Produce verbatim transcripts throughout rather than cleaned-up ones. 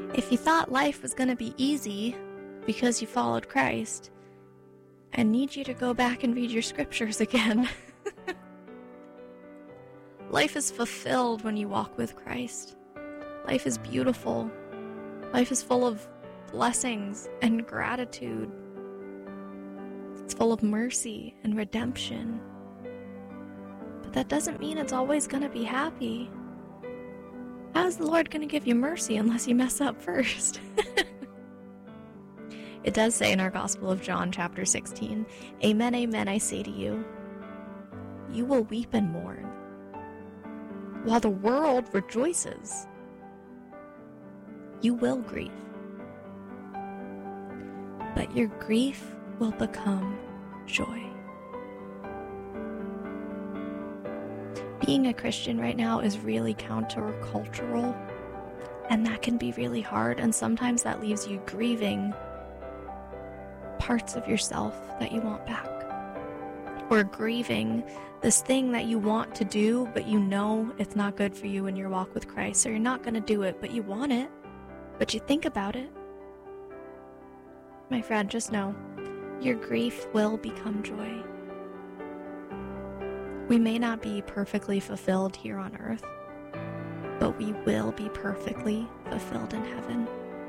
If you thought life was going to be easy because you followed Christ, I need you to go back and read your scriptures again. Life is fulfilled when you walk with Christ. Life is beautiful. Life is full of blessings and gratitude. It's full of mercy and redemption. But that doesn't mean it's always going to be happy. How is the Lord going to give you mercy unless you mess up first? It does say in our Gospel of John, chapter sixteen, "Amen, amen, I say to you, you will weep and mourn, while the world rejoices. You will grieve, but your grief will become joy." Being a Christian right now is really countercultural, and that can be really hard, and sometimes that leaves you grieving parts of yourself that you want back, or grieving this thing that you want to do, but you know it's not good for you in your walk with Christ, so you're not going to do it, but you want it, but you think about it. My friend, just know, your grief will become joy. We may not be perfectly fulfilled here on earth, but we will be perfectly fulfilled in heaven.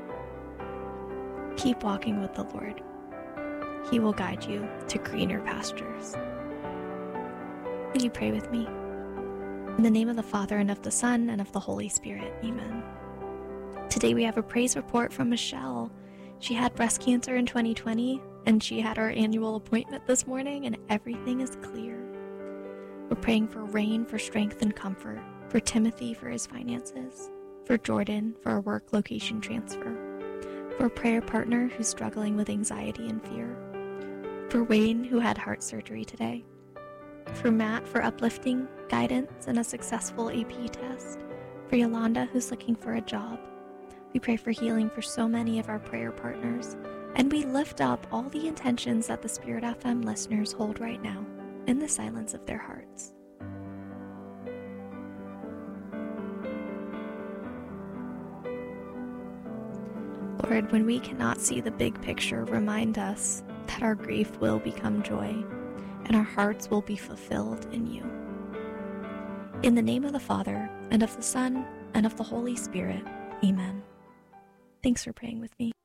Keep walking with the Lord. He will guide you to greener pastures. Will you pray with me? In the name of the Father, and of the Son, and of the Holy Spirit. Amen. Today we have a praise report from Michelle. She had breast cancer in twenty twenty, and she had her annual appointment this morning, and everything is clear. We're praying for Rain for strength and comfort, for Timothy for his finances, for Jordan for a work location transfer, for a prayer partner who's struggling with anxiety and fear, for Wayne who had heart surgery today, for Matt for uplifting, guidance, and a successful A P test, for Yolanda who's looking for a job. We pray for healing for so many of our prayer partners, and we lift up all the intentions that the Spirit F M listeners hold right now in the silence of their hearts. Lord, when we cannot see the big picture, remind us that our grief will become joy and our hearts will be fulfilled in you. In the name of the Father, and of the Son, and of the Holy Spirit, amen. Thanks for praying with me.